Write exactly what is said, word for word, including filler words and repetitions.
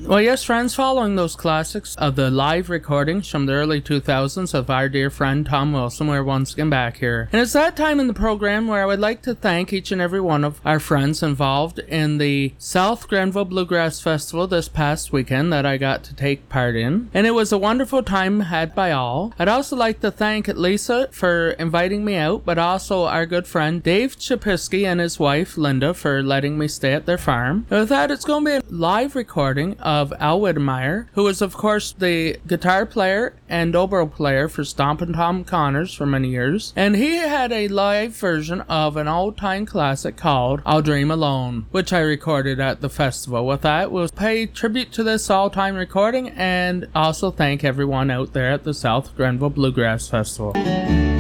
Well, yes, friends, following those classics of the live recordings from the early two thousands of our dear friend Tom Wilson, we're once again back here. And it's that time in the program where I would like to thank each and every one of our friends involved in the South Grenville Bluegrass Festival this past weekend that I got to take part in. And it was a wonderful time had by all. I'd also like to thank Lisa for inviting me out, but also our good friend Dave Chapisky and his wife Linda for letting me stay at their farm. And with that, it's going to be a live recording of of Al Whittemire, who was of course the guitar player and dobro player for Stompin' Tom Connors for many years, and he had a live version of an old-time classic called I'll Dream Alone, which I recorded at the festival. With that, we'll pay tribute to this all-time recording and also thank everyone out there at the South Grenville Bluegrass Festival.